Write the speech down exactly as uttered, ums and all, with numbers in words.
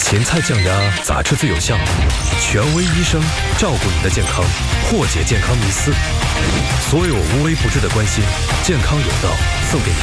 芹菜降压咋吃最有效？权威医生照顾你的健康，破解健康迷思，所有无微不至的关心，健康有道，送给你。